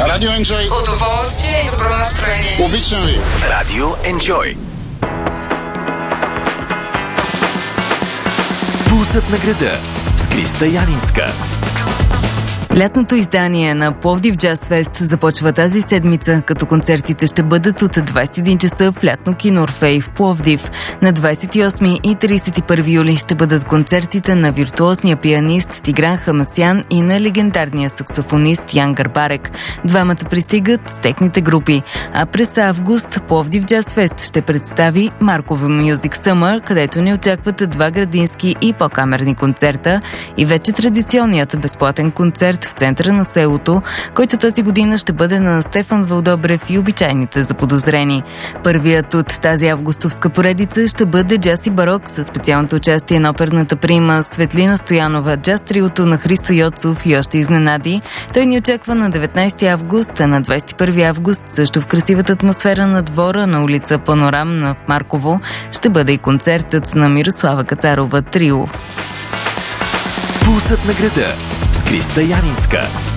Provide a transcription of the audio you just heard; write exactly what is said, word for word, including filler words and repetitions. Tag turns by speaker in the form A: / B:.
A: Радио Enjoy.
B: Удоволствие и добро настроение.
A: Обичам ви.
C: Радио Enjoy. Пулсът на града с Криста Янинска.
D: Лятното издание на Пловдив Джаз Фест започва тази седмица, като концертите ще бъдат от двадесет и един часа в лятно кино Орфей в Пловдив. На двадесет и осми и тридесет и първи юли ще бъдат концертите на виртуозния пианист Тигран Хамасян и на легендарния саксофонист Ян Гарбарек. Двамата пристигат с техните групи. А през август Пловдив Джаз Фест ще представи Маркова Music Summer, където ни очакват два градински и по-камерни концерта и вече традиционният безплатен концерт в центъра на селото, който тази година ще бъде на Стефан Вълдобрев и обичайните заподозрени. Първият от тази августовска поредица ще бъде джаз и барок със специалното участие на оперната прима Светлина Стоянова, джаз триото на Христо Йоцов и още изненади. Той ни очаква на деветнадесети август, а на двадесет и първи август също в красивата атмосфера на двора на улица Панорамна в Марково ще бъде и концертът на Мирослава Кацарова Трио.
C: Пулсът на града с Криста Янинска.